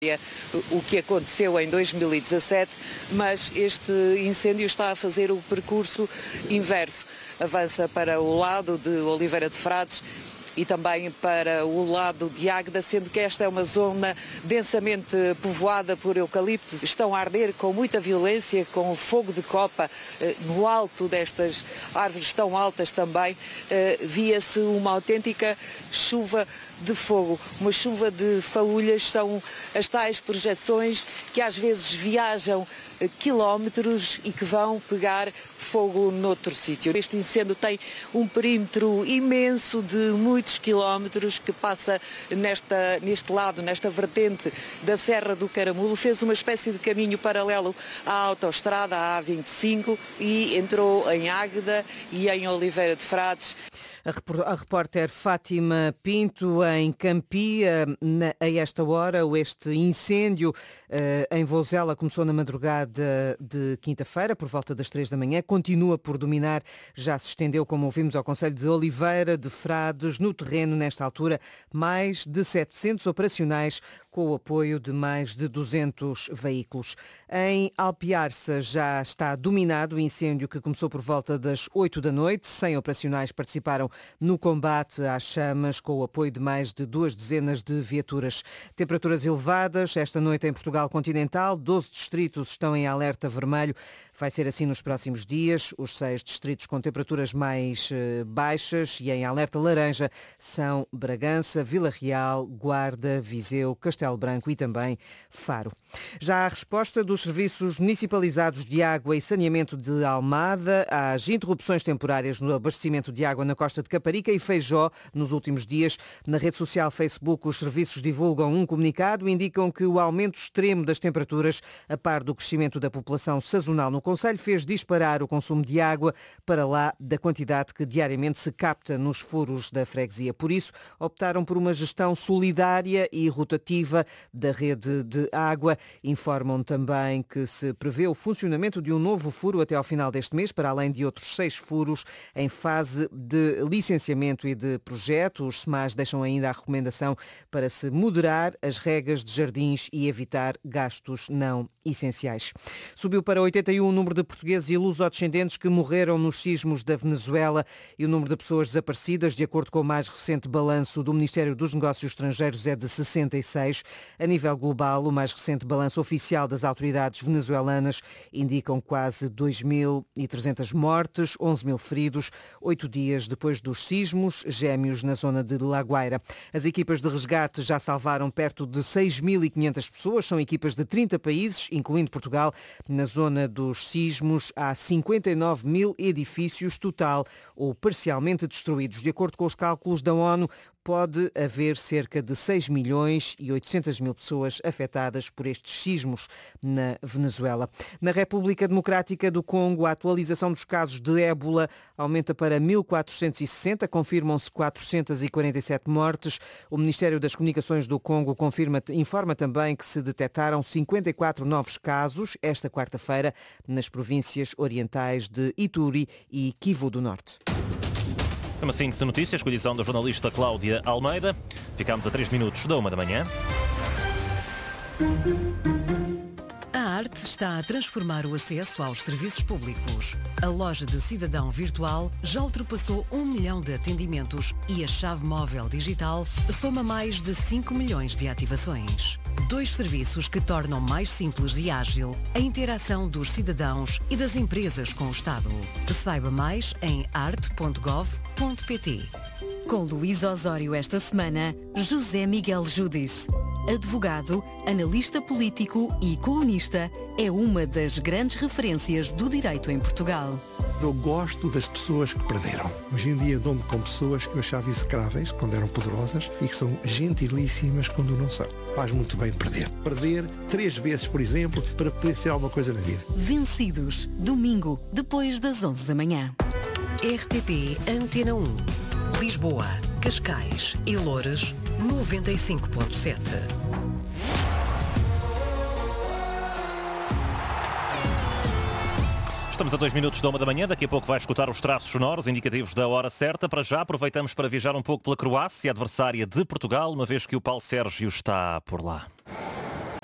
o que aconteceu em 2017, mas este incêndio está a fazer o percurso inverso. Avança para o lado de Oliveira de Frades e também para o lado de Águeda, sendo que esta é uma zona densamente povoada por eucaliptos. Estão a arder com muita violência, com fogo de copa no alto destas árvores tão altas também. Via-se uma autêntica chuva de fogo, uma chuva de faúlhas. São as tais projeções que às vezes viajam quilómetros e que vão pegar fogo noutro sítio. Este incêndio tem um perímetro imenso de muitos quilómetros que passa neste lado, nesta vertente da Serra do Caramulo. Fez uma espécie de caminho paralelo à autoestrada, à A25, e entrou em Águeda e em Oliveira de Frades. A repórter Fátima Pinto em Campi, a esta hora. Este incêndio em Vouzela começou na madrugada de quinta-feira, por volta das 3 da manhã. Continua por dominar, já se estendeu, como ouvimos, ao concelho de Oliveira de Frades. No terreno, nesta altura, mais de 700 operacionais, com o apoio de mais de 200 veículos. Em Alpiarça já está dominado o incêndio que começou por volta das 8 da noite. 100 operacionais participaram no combate às chamas, com o apoio de mais de 2 dezenas de viaturas. Temperaturas elevadas esta noite em Portugal continental. 12 distritos estão em alerta vermelho. Vai ser assim nos próximos dias. Os 6 distritos com temperaturas mais baixas e em alerta laranja são Bragança, Vila Real, Guarda, Viseu, Castelo Branco e também Faro. Já a resposta dos serviços municipalizados de água e saneamento de Almada às interrupções temporárias no abastecimento de água na costa de Caparica e Feijó nos últimos dias. Na rede social Facebook, os serviços divulgam um comunicado e indicam que o aumento extremo das temperaturas, a par do crescimento da população sazonal no concelho, fez disparar o consumo de água para lá da quantidade que diariamente se capta nos furos da freguesia. Por isso, optaram por uma gestão solidária e rotativa da rede de água. Informam também que se prevê o funcionamento de um novo furo até ao final deste mês, para além de outros 6 furos em fase de licenciamento e de projeto. Os SEMAS deixam ainda a recomendação para se moderar as regas de jardins e evitar gastos não essenciais. Subiu para 81 o número de portugueses e lusodescendentes que morreram nos sismos da Venezuela e o número de pessoas desaparecidas, de acordo com o mais recente balanço do Ministério dos Negócios Estrangeiros, é de 66. A nível global, o mais recente balanço oficial das autoridades venezuelanas indicam quase 2.300 mortes, 11.000 feridos, 8 dias depois dos sismos gêmeos na zona de La Guaira. As equipas de resgate já salvaram perto de 6.500 pessoas, são equipas de 30 países, incluindo Portugal. Na zona dos sismos há 59.000 edifícios total ou parcialmente destruídos. De acordo com os cálculos da ONU, pode haver cerca de 6.800.000 pessoas afetadas por estes sismos na Venezuela. Na República Democrática do Congo, a atualização dos casos de ébola aumenta para 1.460, confirmam-se 447 mortes. O Ministério das Comunicações do Congo informa também que se detectaram 54 novos casos esta quarta-feira nas províncias orientais de Ituri e Kivu do Norte. Uma síntese de notícias com a edição da jornalista Cláudia Almeida. Ficamos a 3 minutos da 1 da manhã. A arte está a transformar o acesso aos serviços públicos. A loja de cidadão virtual já ultrapassou 1 milhão de atendimentos e a chave móvel digital soma mais de 5 milhões de ativações. 2 serviços que tornam mais simples e ágil a interação dos cidadãos e das empresas com o Estado. Saiba mais em arte.gov.pt. Com Luís Osório esta semana, José Miguel Júdice. Advogado, analista político e colunista, é uma das grandes referências do direito em Portugal. Eu gosto das pessoas que perderam. Hoje em dia dou-me com pessoas que eu achava execráveis quando eram poderosas e que são gentilíssimas quando não são. Faz muito bem perder. Perder 3 vezes, por exemplo, para poder ser alguma coisa na vida. Vencidos, domingo, depois das 11 da manhã. RTP Antena 1. Lisboa, Cascais e Loures, 95.7. Estamos a 2 minutos da 1 da manhã, daqui a pouco vai escutar os traços sonoros indicativos da hora certa. Para já aproveitamos para viajar um pouco pela Croácia, adversária de Portugal, uma vez que o Paulo Sérgio está por lá.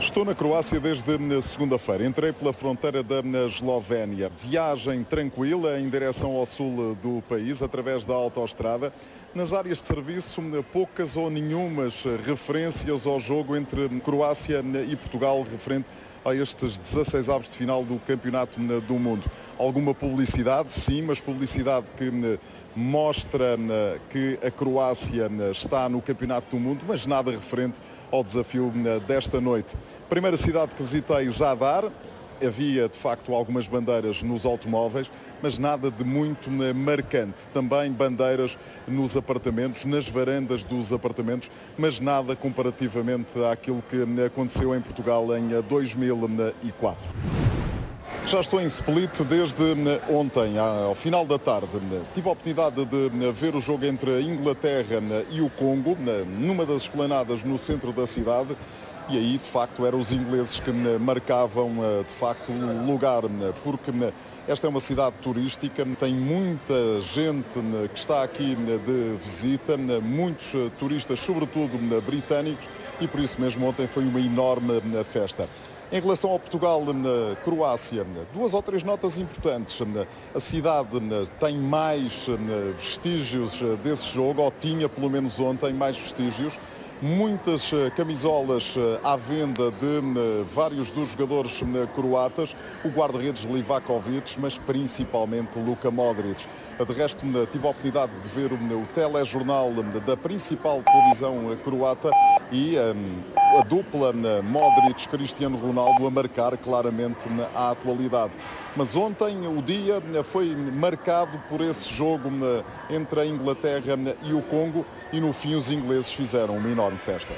Estou na Croácia desde segunda-feira. Entrei pela fronteira da Eslovénia. Viagem tranquila em direção ao sul do país, através da autoestrada. Nas áreas de serviço, poucas ou nenhumas referências ao jogo entre Croácia e Portugal, referente a estes 16 avos de final do Campeonato do Mundo. Alguma publicidade, sim, mas publicidade que mostra que a Croácia está no Campeonato do Mundo, mas nada referente ao desafio desta noite. Primeira cidade que visitei, Zadar. Havia, de facto, algumas bandeiras nos automóveis, mas nada de muito marcante. Também bandeiras nos apartamentos, nas varandas dos apartamentos, mas nada comparativamente àquilo que aconteceu em Portugal em 2004. Já estou em Split desde ontem, ao final da tarde. Tive a oportunidade de ver o jogo entre a Inglaterra e o Congo, numa das esplanadas no centro da cidade. E aí, de facto, eram os ingleses que marcavam, de facto, o lugar, porque esta é uma cidade turística, tem muita gente que está aqui de visita, muitos turistas, sobretudo britânicos, e por isso mesmo ontem foi uma enorme festa. Em relação ao Portugal, na Croácia, 2 ou 3 notas importantes. A cidade tem mais vestígios desse jogo, ou tinha pelo menos ontem mais vestígios. Muitas camisolas à venda de vários dos jogadores croatas, o guarda-redes Livakovic, mas principalmente Luka Modric. De resto, tive a oportunidade de ver o telejornal da principal televisão croata e a dupla Modric-Cristiano Ronaldo a marcar claramente a atualidade. Mas ontem o dia foi marcado por esse jogo entre a Inglaterra e o Congo e no fim os ingleses fizeram uma enorme festa.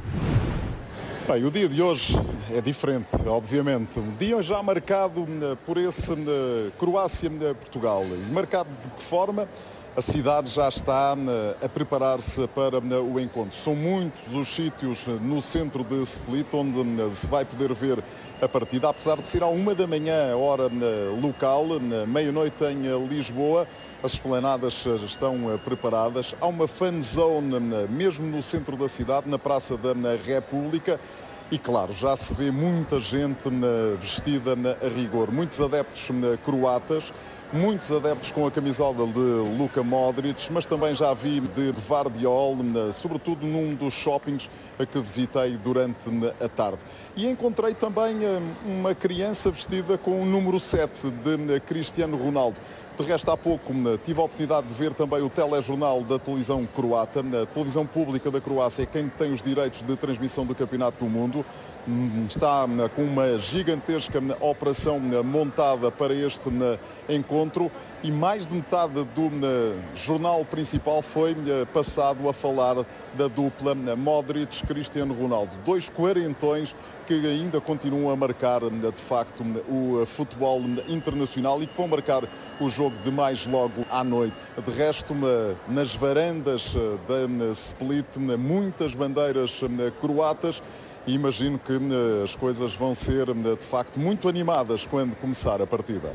Bem, o dia de hoje é diferente, obviamente. Um dia já marcado por esse Croácia-Portugal. E marcado de que forma? A cidade já está a preparar-se para o encontro. São muitos os sítios no centro de Split onde se vai poder ver a partida, apesar de ser à 1 da manhã, hora local, meia-noite em Lisboa. As esplanadas estão preparadas. Há uma fan zone mesmo no centro da cidade, na Praça da República. E claro, já se vê muita gente vestida a rigor. Muitos adeptos croatas, muitos adeptos com a camisola de Luka Modric, mas também já vi de Vardiol, sobretudo num dos shoppings que visitei durante a tarde. E encontrei também uma criança vestida com o número 7 de Cristiano Ronaldo. De resto, há pouco tive a oportunidade de ver também o telejornal da televisão croata. A televisão pública da Croácia é quem tem os direitos de transmissão do Campeonato do Mundo. Está com uma gigantesca operação montada para este encontro e mais de metade do jornal principal foi passado a falar da dupla Modric-Cristiano Ronaldo. 2 quarentões que ainda continuam a marcar, de facto, o futebol internacional e que vão marcar o jogo de mais logo à noite. De resto, nas varandas da Split, muitas bandeiras croatas e imagino que as coisas vão ser, de facto, muito animadas quando começar a partida.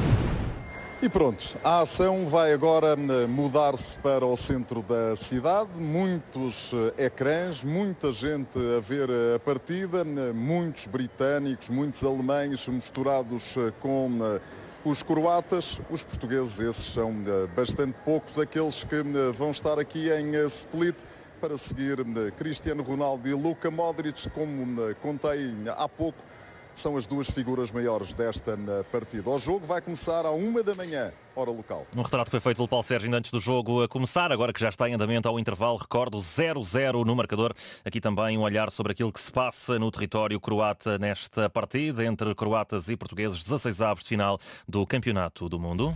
E pronto, a ação vai agora mudar-se para o centro da cidade, muitos ecrãs, muita gente a ver a partida, muitos britânicos, muitos alemães misturados com os croatas. Os portugueses, esses são bastante poucos, aqueles que vão estar aqui em Split para seguir Cristiano Ronaldo e Luka Modric, como contei há pouco. São as 2 figuras maiores desta partida. O jogo vai começar à 1 da manhã, hora local. Um retrato que foi feito pelo Paulo Sérgio antes do jogo a começar, agora que já está em andamento ao intervalo, recordo 0-0 no marcador. Aqui também um olhar sobre aquilo que se passa no território croata nesta partida, entre croatas e portugueses, 16 avos de final do Campeonato do Mundo.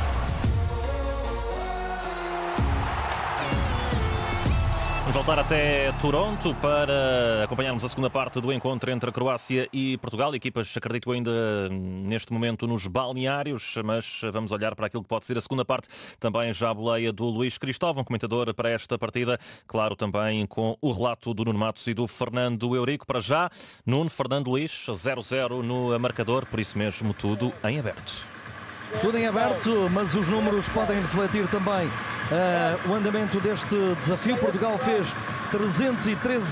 Vamos voltar até Toronto para acompanharmos a segunda parte do encontro entre a Croácia e Portugal. Equipas, acredito ainda neste momento nos balneários, mas vamos olhar para aquilo que pode ser a segunda parte. Também já a boleia do Luís Cristóvão, comentador para esta partida. Claro, também com o relato do Nuno Matos e do Fernando Eurico. Para já, Nuno, Fernando, Luís, 0-0 no marcador, por isso mesmo tudo em aberto. Tudo em aberto, mas os números podem refletir também o andamento deste desafio. Portugal fez 313